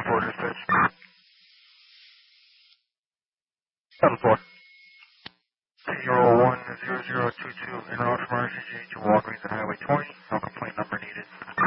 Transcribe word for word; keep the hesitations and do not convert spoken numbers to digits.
four dispatch. seven four. zero one zero zero two two, in route from R C C to Walgreens on Highway twenty. No complaint number needed.